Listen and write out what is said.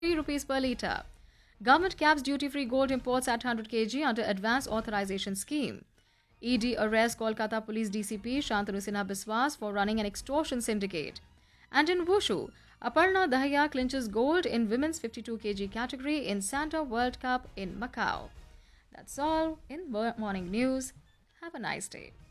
rupees per litre. Government caps duty-free gold imports at 100 kg under Advanced Authorization Scheme. ED arrests Kolkata Police DCP Shantanu Sinha Biswas for running an extortion syndicate. And in Wushu, Aparna Dahiya clinches gold in women's 52 kg category in Santa World Cup in Macau. That's all in Morning News. Have a nice day.